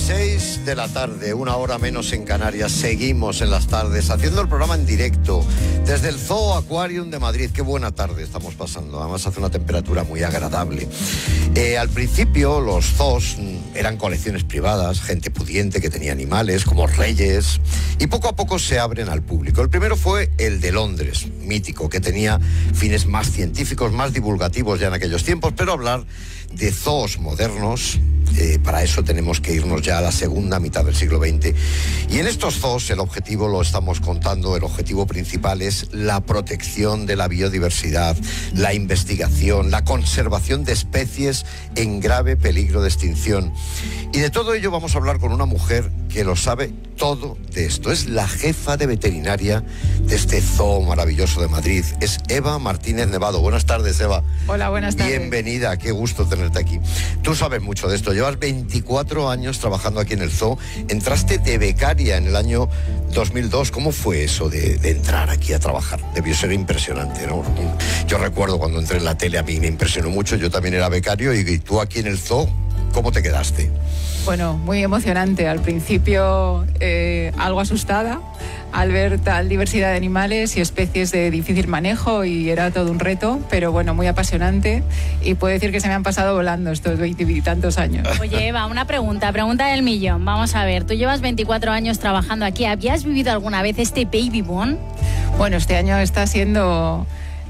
6 de la tarde, una hora menos en Canarias. Seguimos en las tardes haciendo el programa en directo desde el Zoo Aquarium de Madrid. Qué buena tarde estamos pasando, además hace una temperatura muy agradable. Al principio los zoos eran colecciones privadas, gente pudiente que tenía animales como reyes, y poco a poco se abren al público. El primero fue el de Londres, mítico, que tenía fines más científicos, más divulgativos ya en aquellos tiempos, pero hablar de zoos modernos, para eso tenemos que irnos ya a la segunda mitad del siglo XX. Y en estos zoos el objetivo, lo estamos contando, el objetivo principal es la protección de la biodiversidad, la investigación, la conservación de especies en grave peligro de extinción. Y de todo ello vamos a hablar con una mujer que lo sabe todo de esto. Es la jefa de veterinaria de este zoo maravilloso de Madrid. Es Eva Martínez Nevado. Buenas tardes, Eva. Hola, buenas tardes. Bienvenida, qué gusto tenerte aquí. Tú sabes mucho de esto. Llevas 24 años trabajando aquí en el zoo. Entraste de becaria en el año 2002. ¿Cómo fue eso de entrar aquí a trabajar? Debió ser impresionante, ¿no? Yo recuerdo cuando entré en la tele, a mí me impresionó mucho. Yo también era becario y tú aquí en el zoo, ¿cómo te quedaste? Bueno, muy emocionante. Al principio algo asustada al ver tal diversidad de animales y especies de difícil manejo, y era todo un reto, pero bueno, muy apasionante, y puedo decir que se me han pasado volando estos 20 y tantos años. Oye, Eva, una pregunta del millón. Vamos a ver, tú llevas 24 años trabajando aquí. ¿Habías vivido alguna vez este baby boom? Bueno, este año está siendo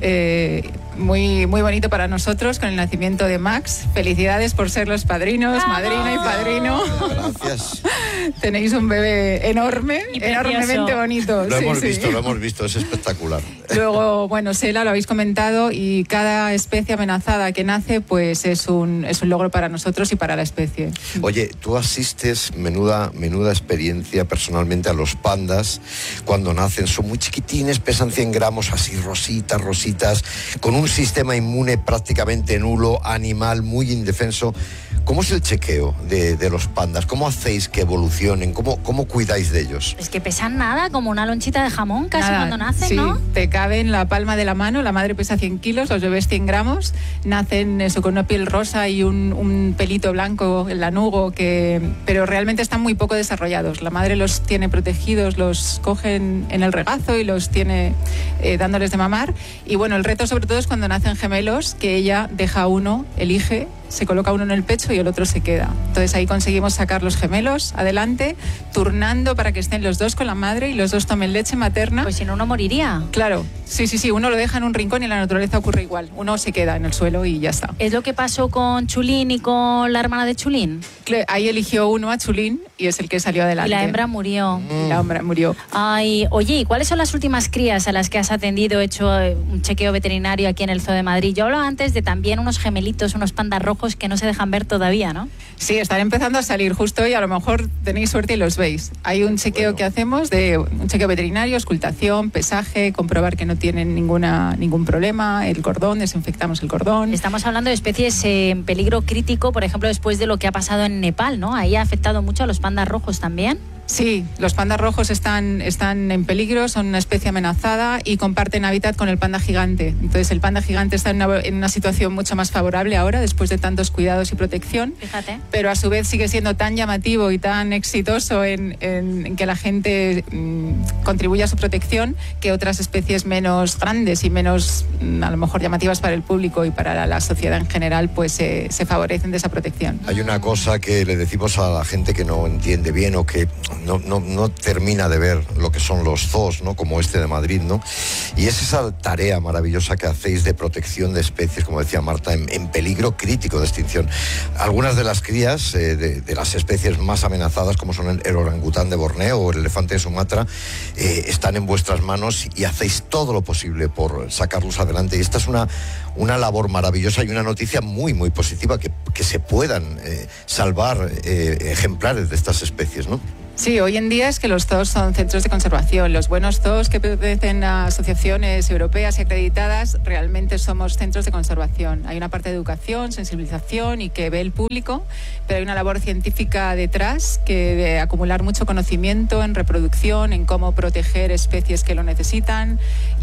muy, muy bonito para nosotros con el nacimiento de Max. Felicidades por ser los padrinos, madrina y padrino. Gracias. Tenéis un bebé enorme, enormemente bonito. Lo hemos visto, es espectacular. Luego, bueno, Sela, lo habéis comentado, y cada especie amenazada que nace, pues es un logro para nosotros y para la especie. Oye, tú asistes, menuda experiencia personalmente, a los pandas cuando nacen. Son muy chiquitines, pesan 100 gramos, así rositas, con un sistema inmune prácticamente nulo, animal muy indefenso. ¿Cómo es el chequeo de los pandas? ¿Cómo hacéis que evolucionen? ¿Cómo cuidáis de ellos? Es que pesan nada, como una lonchita de jamón casi cuando nacen, sí, ¿no? Sí, te cabe en la palma de la mano. La madre pesa 100 kilos, los bebés 100 gramos. Nacen eso, con una piel rosa y un pelito blanco, el lanugo, pero realmente están muy poco desarrollados. La madre los tiene protegidos, los coge en el regazo y los tiene dándoles de mamar. Y bueno, el reto sobre todo es cuando nacen gemelos, que ella deja uno, elige, se coloca uno en el pecho y el otro se queda. Entonces ahí conseguimos sacar los gemelos adelante, turnando para que estén los dos con la madre y los dos tomen leche materna. Pues si no, uno moriría. Claro, sí, uno lo deja en un rincón y en la naturaleza ocurre igual. Uno se queda en el suelo y ya está. ¿Es lo que pasó con Chulín y con la hermana de Chulín? Ahí eligió uno a Chulín y es el que salió adelante. Y la hembra murió. Ay, oye, ¿y cuáles son las últimas crías a las que has atendido, hecho un chequeo veterinario aquí en el Zoo de Madrid? Yo hablaba antes de también unos gemelitos, unos pandas rojos que no se dejan ver todavía, ¿no? Sí, están empezando a salir justo hoy, a lo mejor tenéis suerte y los veis. Hay un chequeo que hacemos, un chequeo veterinario, auscultación, pesaje, comprobar que no tienen ningún problema, el cordón, desinfectamos el cordón. Estamos hablando de especies en peligro crítico, por ejemplo, después de lo que ha pasado en Nepal, ¿no? Ahí ha afectado mucho a los pandas rojos también. Sí, los pandas rojos están en peligro, son una especie amenazada y comparten hábitat con el panda gigante. Entonces el panda gigante está en una situación mucho más favorable ahora, después de tantos cuidados y protección. Fíjate. Pero a su vez sigue siendo tan llamativo y tan exitoso en que la gente contribuya a su protección, que otras especies menos grandes y menos a lo mejor llamativas para el público y para la sociedad en general, pues se favorecen de esa protección. Hay una cosa que le decimos a la gente que no entiende bien o que no termina de ver lo que son los zoos, ¿no? Como este de Madrid, ¿no? Y es esa tarea maravillosa que hacéis de protección de especies, como decía Marta, en peligro crítico de extinción. Algunas de las crías de las especies más amenazadas, como son el orangután de Borneo o el elefante de Sumatra, están en vuestras manos y hacéis todo lo posible por sacarlos adelante. Y esta es una labor maravillosa y una noticia muy, muy positiva, que se puedan salvar ejemplares de estas especies, ¿no? Sí, hoy en día es que los zoos son centros de conservación. Los buenos zoos que pertenecen a asociaciones europeas y acreditadas realmente somos centros de conservación. Hay una parte de educación, sensibilización y que ve el público, pero hay una labor científica detrás que de acumular mucho conocimiento en reproducción, en cómo proteger especies que lo necesitan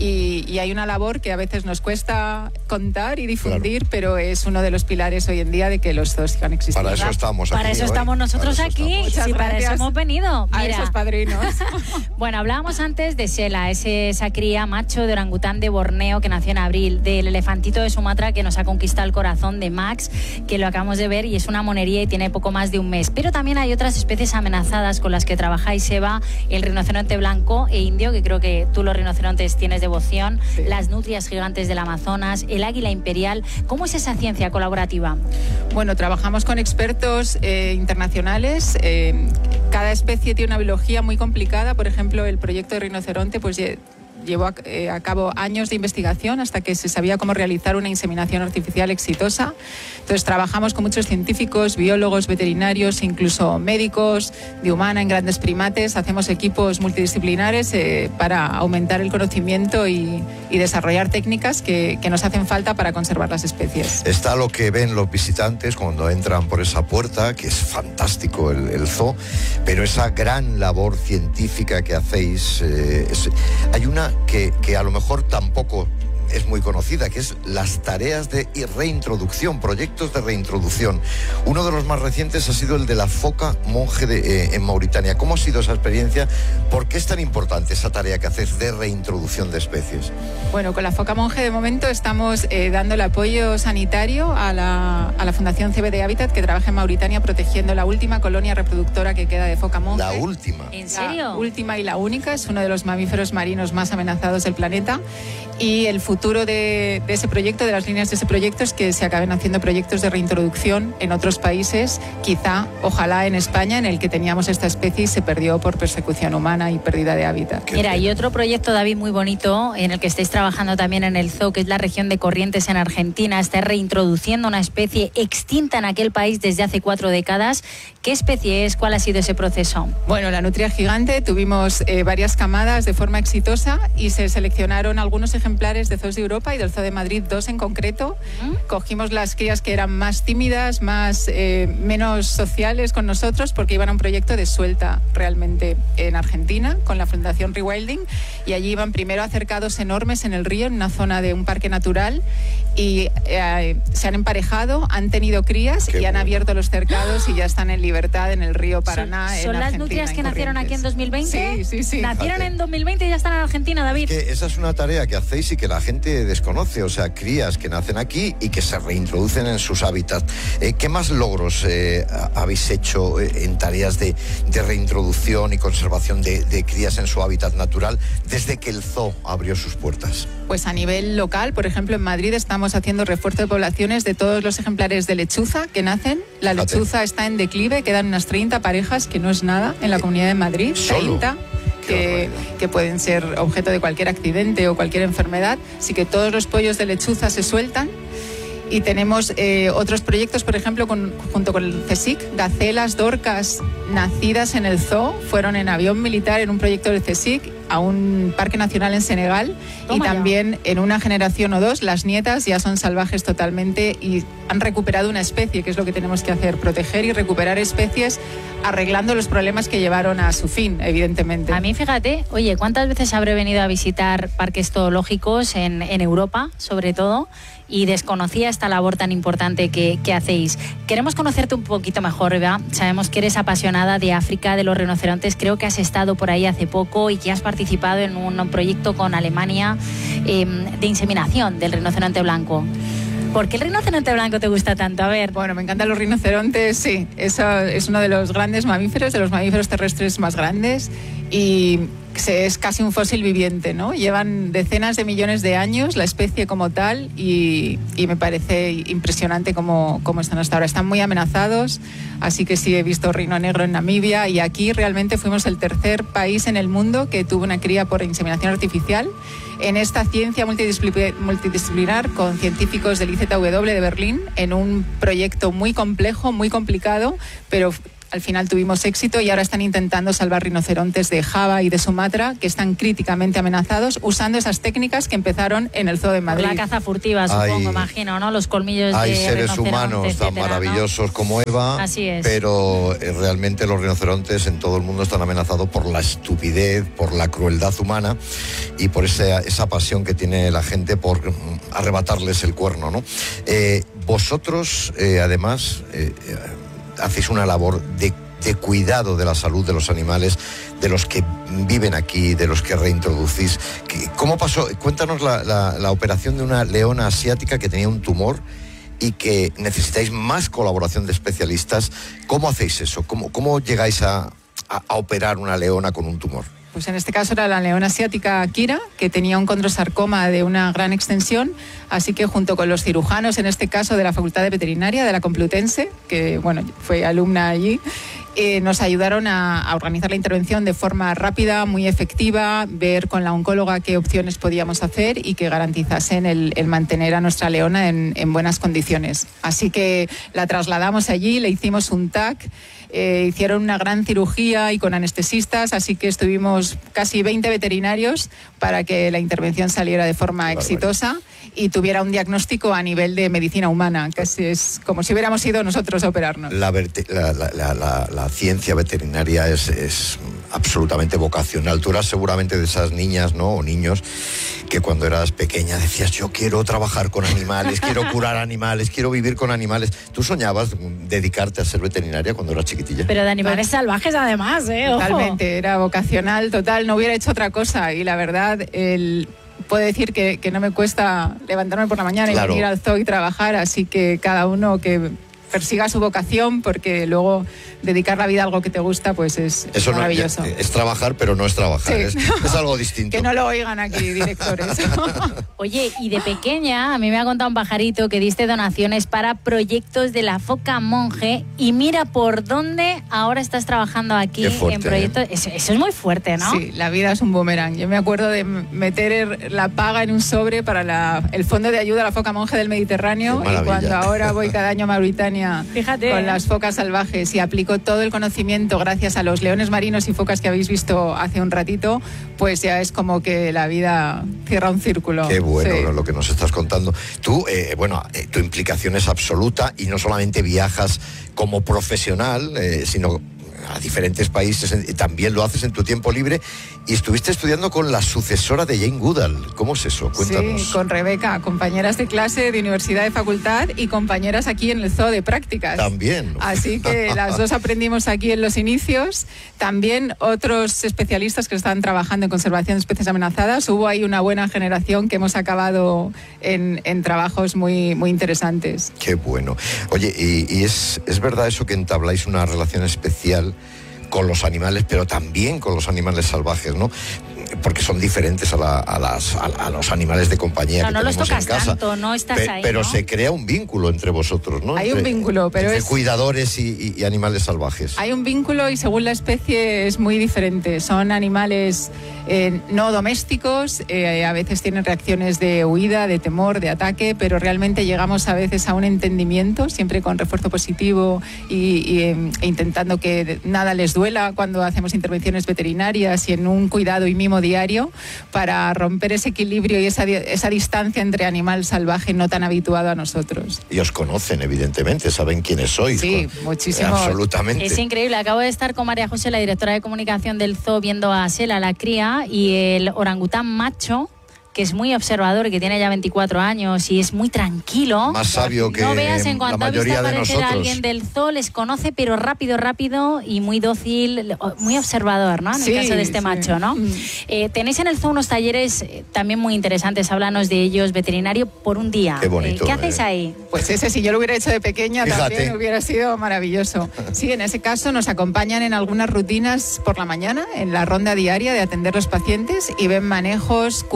y hay una labor que a veces nos cuesta contar y difundir, claro, pero es uno de los pilares hoy en día de que los zoos sigan existiendo. Para eso estamos aquí. Para eso estamos nosotros aquí. Sí, para eso hemos venido. Mira. A esos padrinos. Bueno, hablábamos antes de Shela, esa cría macho de orangután de Borneo que nació en abril, del elefantito de Sumatra que nos ha conquistado el corazón, de Max, que lo acabamos de ver y es una monería y tiene poco más de un mes. Pero también hay otras especies amenazadas con las que trabajáis, Eva, el rinoceronte blanco e indio, que creo que tú los rinocerontes tienes devoción, sí, las nutrias gigantes del Amazonas, el águila imperial. ¿Cómo es esa ciencia colaborativa? Bueno, trabajamos con expertos internacionales. Cada especie tiene una biología muy complicada. Por ejemplo, el proyecto de rinoceronte pues llevó a cabo años de investigación hasta que se sabía cómo realizar una inseminación artificial exitosa. Entonces trabajamos con muchos científicos, biólogos, veterinarios, incluso médicos de humana en grandes primates. Hacemos equipos multidisciplinares para aumentar el conocimiento y desarrollar técnicas que nos hacen falta para conservar las especies. Está lo que ven los visitantes cuando entran por esa puerta, que es fantástico el zoo, pero esa gran labor científica que hacéis, hay una que a lo mejor tampoco es muy conocida, que es las tareas de reintroducción, proyectos de reintroducción. Uno de los más recientes ha sido el de la foca monje en Mauritania. ¿Cómo ha sido esa experiencia? ¿Por qué es tan importante esa tarea que haces de reintroducción de especies? Bueno, con la foca monje de momento estamos dando el apoyo sanitario a la Fundación CBD Habitat, que trabaja en Mauritania protegiendo la última colonia reproductora que queda de foca monje. La última. ¿En serio? La última y la única, es uno de los mamíferos marinos más amenazados del planeta. Y el futuro de ese proyecto, de las líneas de ese proyecto, es que se acaben haciendo proyectos de reintroducción en otros países, quizá, ojalá en España, en el que teníamos esta especie y se perdió por persecución humana y pérdida de hábitat. Mira, y otro proyecto, David, muy bonito, en el que estáis trabajando también en el zoo, que es la región de Corrientes en Argentina. Está reintroduciendo una especie extinta en aquel país desde hace 4 décadas. ¿Qué especie es? ¿Cuál ha sido ese proceso? Bueno, la nutria gigante, tuvimos varias camadas de forma exitosa y se seleccionaron algunos ejemplares de zoos de Europa y del Zoo de Madrid, 2 en concreto. Cogimos las crías que eran más tímidas, menos sociales con nosotros, porque iban a un proyecto de suelta realmente en Argentina con la Fundación Rewilding, y allí iban primero a cercados enormes en el río, en una zona de un parque natural, y se han emparejado, han tenido crías y han abierto los cercados y ya están en libertad en el río Paraná. ¿Son las nutrias que nacieron aquí en 2020? Sí. Nacieron en 2020 y ya están en Argentina, David. Es que esa es una tarea que hacéis y que la gente desconoce, o sea, crías que nacen aquí y que se reintroducen en sus hábitats. ¿Qué más logros habéis hecho en tareas de reintroducción y conservación de crías en su hábitat natural desde que el zoo abrió sus puertas? Pues a nivel local, por ejemplo, en Madrid estamos haciendo refuerzo de poblaciones de todos los ejemplares de lechuza que nacen. La lechuza está en declive, quedan unas 30 parejas, que no es nada, en la Comunidad de Madrid. ¿Solo? 30. Que pueden ser objeto de cualquier accidente o cualquier enfermedad. Así que todos los pollos de lechuza se sueltan. Y tenemos otros proyectos, por ejemplo, junto con el CSIC, gacelas, dorcas nacidas en el zoo, fueron en avión militar en un proyecto del CSIC a un parque nacional en Senegal. Toma, y también en una generación o dos, las nietas ya son salvajes totalmente y han recuperado una especie, que es lo que tenemos que hacer, proteger y recuperar especies, arreglando los problemas que llevaron a su fin, evidentemente. A mí, fíjate, oye, ¿cuántas veces habré venido a visitar parques zoológicos en Europa, sobre todo? Y desconocía esta labor tan importante que hacéis. Queremos conocerte un poquito mejor, Eva. Sabemos que eres apasionada de África, de los rinocerontes. Creo que has estado por ahí hace poco y que has participado en un proyecto con Alemania de inseminación del rinoceronte blanco. ¿Por qué el rinoceronte blanco te gusta tanto? A ver. Bueno, me encantan los rinocerontes, sí. Eso es uno de los grandes mamíferos, de los mamíferos terrestres más grandes, y es casi un fósil viviente, ¿no? Llevan decenas de millones de años la especie como tal y me parece impresionante cómo están hasta ahora. Están muy amenazados, así que sí, he visto rino negro en Namibia, y aquí realmente fuimos el tercer país en el mundo que tuvo una cría por inseminación artificial en esta ciencia multidisciplinar con científicos del IZW de Berlín, en un proyecto muy complejo, muy complicado, pero al final tuvimos éxito y ahora están intentando salvar rinocerontes de Java y de Sumatra que están críticamente amenazados usando esas técnicas que empezaron en el Zoo de Madrid. La caza furtiva, supongo, imagino, ¿no? Los colmillos hay de seres humanos etcétera, tan maravillosos, ¿no?, como Eva. Así es. Pero realmente los rinocerontes en todo el mundo están amenazados por la estupidez, por la crueldad humana y por esa pasión que tiene la gente por arrebatarles el cuerno, ¿no? Vosotros, además, hacéis una labor de cuidado de la salud de los animales, de los que viven aquí, de los que reintroducís. ¿Cómo pasó? Cuéntanos la operación de una leona asiática que tenía un tumor y que necesitáis más colaboración de especialistas. ¿Cómo hacéis eso? ¿Cómo llegáis a operar una leona con un tumor? Pues en este caso era la leona asiática Kira, que tenía un condrosarcoma de una gran extensión, así que junto con los cirujanos, en este caso de la Facultad de Veterinaria de la Complutense, que bueno, fue alumna allí, nos ayudaron a organizar la intervención de forma rápida, muy efectiva, ver con la oncóloga qué opciones podíamos hacer y que garantizasen el mantener a nuestra leona en buenas condiciones. Así que la trasladamos allí, le hicimos un TAC, hicieron una gran cirugía y con anestesistas, así que estuvimos casi 20 veterinarios para que la intervención saliera de forma exitosa y tuviera un diagnóstico a nivel de medicina humana, casi es como si hubiéramos ido nosotros a operarnos. La ciencia veterinaria es absolutamente vocacional. Tú eras seguramente de esas niñas, ¿no?, o niños que cuando eras pequeña decías, yo quiero trabajar con animales, quiero curar animales, quiero vivir con animales. ¿Tú soñabas dedicarte a ser veterinaria cuando eras chiquitilla? Pero de animales salvajes además, Ojo. Totalmente, era vocacional, total, no hubiera hecho otra cosa y la verdad, puedo decir que no me cuesta levantarme por la mañana y venir al zoo y trabajar, así que cada uno que persiga su vocación, porque luego dedicar la vida a algo que te gusta, pues es maravilloso. No, es trabajar, pero no es trabajar, sí. es algo distinto. Que no lo oigan aquí, directores. Oye, y de pequeña, a mí me ha contado un pajarito que diste donaciones para proyectos de la foca monje, y mira por dónde ahora estás trabajando aquí en proyectos. Eso es muy fuerte, ¿no? Sí, la vida es un boomerang. Yo me acuerdo de meter la paga en un sobre para el Fondo de Ayuda a la Foca Monje del Mediterráneo, y cuando ahora voy cada año a Mauritania, fíjate, con las focas salvajes y aplico todo el conocimiento gracias a los leones marinos y focas que habéis visto hace un ratito, pues ya es como que la vida cierra un círculo. Qué bueno lo que nos estás contando. Tú, tu implicación es absoluta y no solamente viajas como profesional, sino a diferentes países, también lo haces en tu tiempo libre, y estuviste estudiando con la sucesora de Jane Goodall. ¿Cómo es eso? Cuéntanos. Sí, con Rebeca, compañeras de clase de universidad, de facultad y compañeras aquí en el zoo de prácticas. También. Así que las dos aprendimos aquí en los inicios. También otros especialistas que están trabajando en conservación de especies amenazadas. Hubo ahí una buena generación que hemos acabado en trabajos muy, muy interesantes. Qué bueno. Oye, y es verdad eso que entabláis una relación especial con los animales, pero también con los animales salvajes, ¿no? Porque son diferentes a los animales de compañía que tenemos en casa. Tanto, no estás ahí, pero ¿no? se crea un vínculo entre vosotros, ¿no? Hay un vínculo, pero entre cuidadores y animales salvajes. Hay un vínculo y según la especie es muy diferente. Son animales no domésticos, a veces tienen reacciones de huida, de temor, de ataque, pero realmente llegamos a veces a un entendimiento, siempre con refuerzo positivo e intentando que nada les duela cuando hacemos intervenciones veterinarias y en un cuidado y mimo diario para romper ese equilibrio y esa distancia entre animal salvaje no tan habituado a nosotros. Y os conocen, evidentemente, saben quiénes sois. Sí, muchísimo. Absolutamente. Es increíble. Acabo de estar con María José, la directora de comunicación del zoo, viendo a Sela, la cría, y el orangután macho, que es muy observador, que tiene ya 24 años y es muy tranquilo. Más sabio que no veas, en cuanto la mayoría ha visto aparecer de nosotros. A alguien del zoo, les conoce, pero rápido y muy dócil, muy observador, ¿no? En el caso de este macho, ¿no? Tenéis en el zoo unos talleres también muy interesantes, háblanos de ellos, veterinario por un día. Qué bonito. ¿Qué hacéis ahí? Pues ese, si yo lo hubiera hecho de pequeña, Fíjate, también hubiera sido maravilloso. Sí, en ese caso nos acompañan en algunas rutinas por la mañana, en la ronda diaria de atender los pacientes, y ven manejos, curas,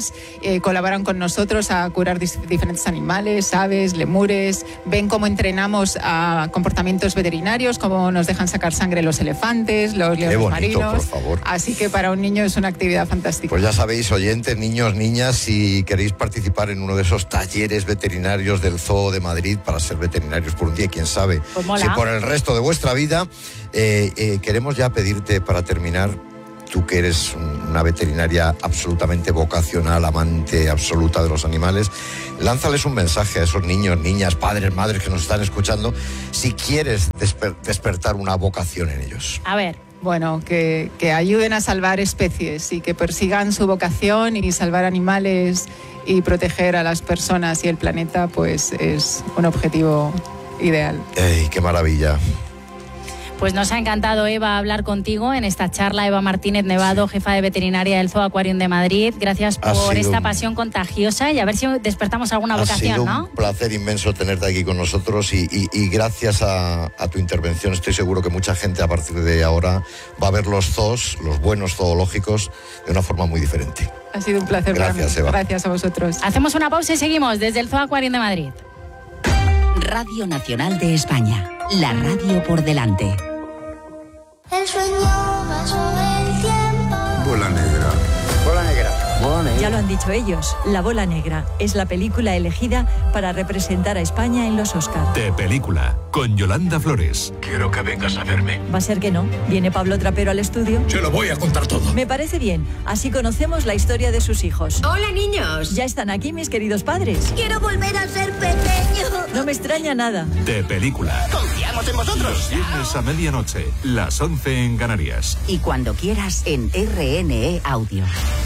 niños colaboran con nosotros a curar diferentes animales, aves, lemures, ven cómo entrenamos a comportamientos veterinarios, cómo nos dejan sacar sangre los elefantes, los leones marinos. Por favor. Así que para un niño es una actividad fantástica. Pues ya sabéis, oyentes, niños, niñas, si queréis participar en uno de esos talleres veterinarios del Zoo de Madrid para ser veterinarios por un día, quién sabe, pues si por el resto de vuestra vida, queremos ya pedirte para terminar, tú que eres una veterinaria absolutamente vocacional, amante absoluta de los animales, lánzales un mensaje a esos niños, niñas, padres, madres que nos están escuchando, si quieres despertar una vocación en ellos. A ver. Bueno, que ayuden a salvar especies y que persigan su vocación, y salvar animales y proteger a las personas y el planeta, pues es un objetivo ideal. ¡Ey, qué maravilla! Pues nos ha encantado, Eva, hablar contigo en esta charla. Eva Martínez Nevado, jefa de veterinaria del Zoo Aquarium de Madrid. Gracias por esta pasión contagiosa, y a ver si despertamos alguna vocación, ¿no? Ha sido un placer inmenso tenerte aquí con nosotros, y gracias a tu intervención estoy seguro que mucha gente a partir de ahora va a ver los zoos, los buenos zoológicos, de una forma muy diferente. Ha sido un placer. Gracias, Eva. Gracias a vosotros. Hacemos una pausa y seguimos desde el Zoo Aquarium de Madrid. Radio Nacional de España, la radio por delante. El sueño va sobre el tiempo. Bola negra. Bola negra. Bola negra. Ya lo han dicho ellos, La Bola Negra es la película elegida para representar a España en los Oscar. De película, con Yolanda Flores. Quiero que vengas a verme. Va a ser que no. Viene Pablo Trapero al estudio. Se lo voy a contar todo. Me parece bien. Así conocemos la historia de sus hijos. Hola, niños. Ya están aquí mis queridos padres. Quiero volver a ser pequeño. No me extraña nada. De película. Confiamos en vosotros. Los viernes a medianoche, las 11 en Canarias. Y cuando quieras en RNE Audio.